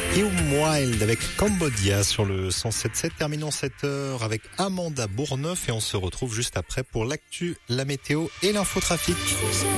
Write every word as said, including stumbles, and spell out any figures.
Guillaume Wild avec Cambodia sur le cent sept sept. Terminons cette heure avec Amanda Bourneuf et on se retrouve juste après pour l'actu, la météo et l'infotrafic.